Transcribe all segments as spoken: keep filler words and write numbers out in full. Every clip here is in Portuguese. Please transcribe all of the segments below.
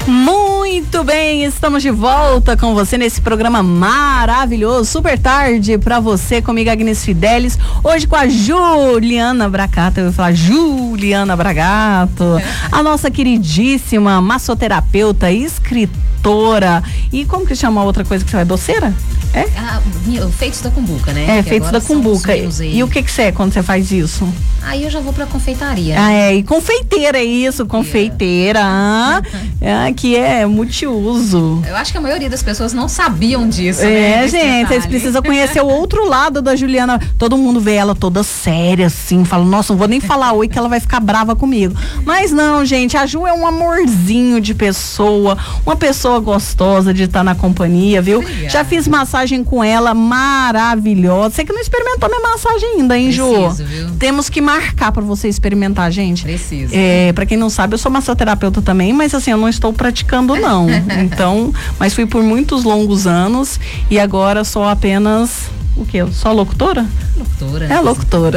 Muito bem, estamos de volta com você nesse programa maravilhoso, super tarde pra você, comigo Agnes Fidelis, hoje com a Juliana Bragato, eu vou falar Juliana Bragato, a nossa queridíssima massoterapeuta, escritora, e como que chama a outra coisa que você vai, doceira? É? Ah, feitos da cumbuca, né? É, que feitos da cumbuca. E o que que você é quando você faz isso? Aí eu já vou pra confeitaria. Ah, é, e confeiteira é isso, confeiteira, ah, é, que é multiuso. Eu acho que a maioria das pessoas não sabiam disso, é, né? É, gente, vocês precisam conhecer o outro lado da Juliana. Todo mundo vê ela toda séria, assim, fala, nossa, não vou nem falar oi que ela vai ficar brava comigo. Mas não, gente, a Ju é um amorzinho de pessoa, uma pessoa gostosa de estar na companhia, viu? Obrigada. Já fiz massagem com ela, maravilhosa. Você que não experimentou minha massagem ainda, hein, Ju? Preciso, viu? Temos que marcar pra você experimentar, gente. Preciso. É, pra quem não sabe, eu sou massoterapeuta também, mas assim, eu não estou praticando, não. Então, mas fui por muitos longos anos e agora sou apenas, o quê? Só locutora? Locutora. É locutora.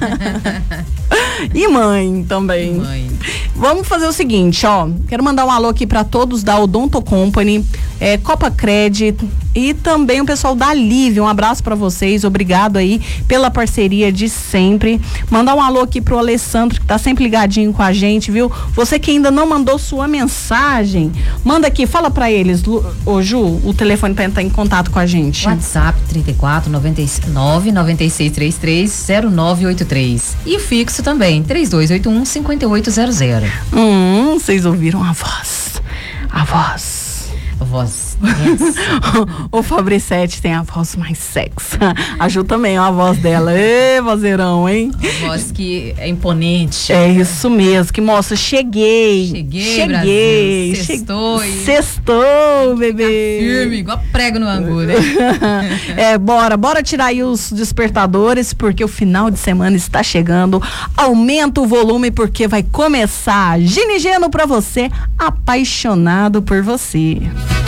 E mãe também. E mãe. Vamos fazer o seguinte, ó. Quero mandar um alô aqui para todos da Odonto Company, é, Copa Cred e também o pessoal da Live. Um abraço para vocês. Obrigado aí pela parceria de sempre. Mandar um alô aqui pro Alessandro, que tá sempre ligadinho com a gente, viu? Você que ainda não mandou sua mensagem, manda aqui, fala para eles, ô Ju, o telefone para entrar em contato com a gente. WhatsApp trinta e quatro, noventa e nove, noventa e seis, trinta e três, zero nove oito três. E o fixo também, três dois oito um, cinco oito zero zero. Hum, vocês ouviram a voz? A voz. A voz. O Fabricete tem a voz mais sexy. A Ju também, ó, a voz dela. Ê, vozeirão, hein? A voz que é imponente. É isso mesmo, que mostra, cheguei. Cheguei, cheguei. Brasil. Sextou. Che... Sextou, bebê. Firme, igual prego no angu, né? É, bora, bora tirar aí os despertadores, porque o final de semana está chegando. Aumenta o volume, porque vai começar Gini Geno pra você, apaixonado por você.